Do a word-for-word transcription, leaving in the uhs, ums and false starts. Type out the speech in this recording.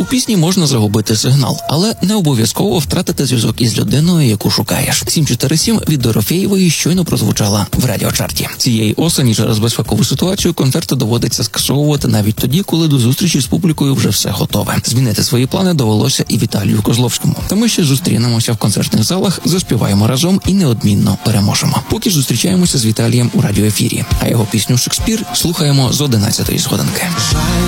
У пісні можна загубити сигнал, але не обов'язково втратити зв'язок із людиною, яку шукаєш. сім чотири сім від Дорофєєвої щойно прозвучала в радіочарті. Цієї осені через безпекову ситуацію концерти доводиться скасовувати навіть тоді, коли до зустрічі з публікою вже все готове. Змінити свої плани довелося і Віталію Козловському. Та ми ще зустрінемося в концертних залах, заспіваємо разом і неодмінно переможемо. Поки ж зустрічаємося з Віталієм у радіоефірі, а його пісню «Шекспір» слухаємо з одинадцятої сходинки.